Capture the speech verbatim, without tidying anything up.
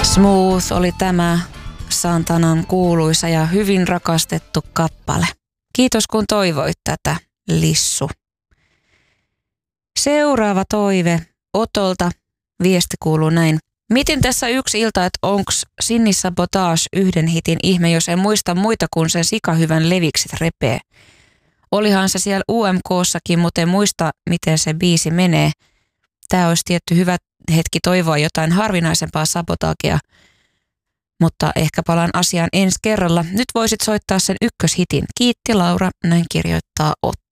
Smooth oli tämä Santanan kuuluisa ja hyvin rakastettu kappale. Kiitos kun toivoit tätä, Lissu. Seuraava toive Otolta. Viesti kuuluu näin. Mietin tässä yksi ilta, että onks Sinni Sabotage yhden hitin ihme, jos en muista muita kuin sen sikahyvän Leviksit repee. Olihan se siellä U M K:ssakin, mutta en muista, miten se biisi menee. Tää olisi tietty hyvä hetki toivoa jotain harvinaisempaa sabotagea, mutta ehkä palaan asiaan ensi kerralla. Nyt voisit soittaa sen ykköshitin. Kiitti Laura, näin kirjoittaa Otto.